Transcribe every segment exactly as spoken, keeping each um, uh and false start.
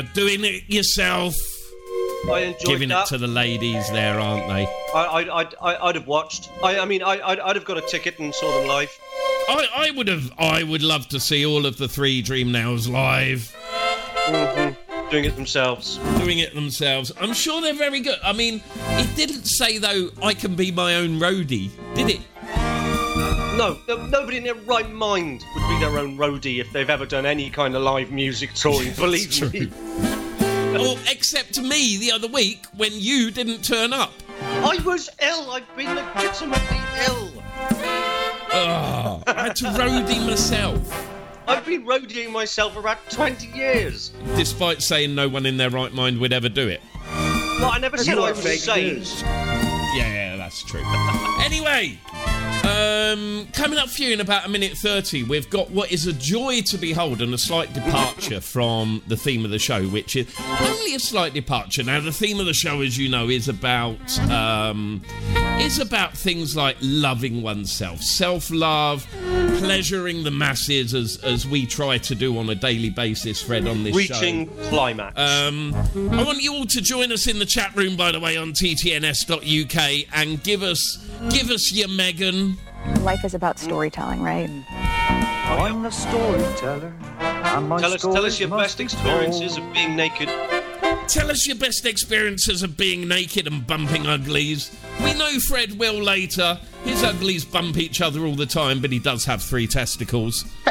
doing it yourself. I enjoyed Giving that. it to the ladies there, aren't they? I, I, I'd, I, I'd have watched. I, I mean, I, I'd, I'd have got a ticket and saw them live. I, I would have. I would love to see all of the three Dream Nails live. Mm-hmm. Doing it themselves. Doing it themselves. I'm sure they're very good. I mean, it didn't say, though, I can be my own roadie, did it? No, no, nobody in their right mind would be their own roadie if they've ever done any kind of live music touring, believe That's me. Well, except me the other week when you didn't turn up. I was ill. I've been legitimately ill. Oh, I had to roadie myself. I've been roadieing myself for about twenty years. Despite saying no one in their right mind would ever do it. Well, I never said I was sane. Yeah, that's true. Anyway, um, coming up for you in about a minute thirty, we've got what is a joy to behold and a slight departure from the theme of the show, which is only a slight departure. Now, the theme of the show, as you know, is about um, is about things like loving oneself, self-love, pleasuring the masses, as as we try to do on a daily basis, Fred, on this show. Reaching climax. Um, I want you all to join us in the chat room, by the way, on t t n s dot u k and give us give us your Megan. Life is about storytelling, right? I'm the storyteller. And my tell us, tell us your stories best must be experiences told. of being naked. Tell us your best experiences of being naked and bumping uglies. We know Fred will later. His uglies bump each other all the time, but he does have three testicles. um,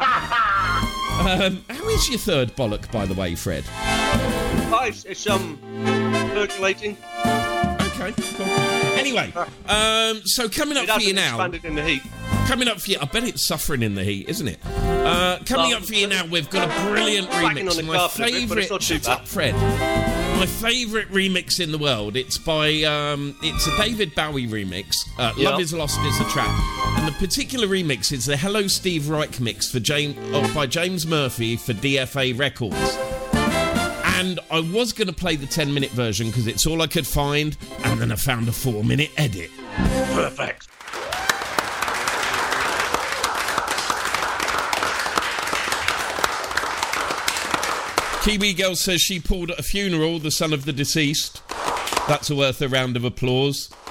how is your third bollock, by the way, Fred? Oh, it's, it's um percolating. Okay, cool. Anyway, um, so coming up It for you hasn't now. expanded in the heat. Coming up for you, I bet it's suffering in the heat, isn't it? Uh, coming Well, up for you now, we've got a brilliant cracking remix. on the My carpet a bit, but favourite. it's not too Shut bad. up, Fred. My favourite remix in the world. It's by. Um, it's a David Bowie remix. Uh, Yeah. Love Is Lost is the track, and the particular remix is the Hello Steve Reich mix for James oh, by James Murphy for D F A Records. And I was going to play the ten minute version because it's all I could find, and then I found a four minute edit. Perfect. Kiwi Girl says she pulled at a funeral, the son of the deceased. That's worth a round of applause.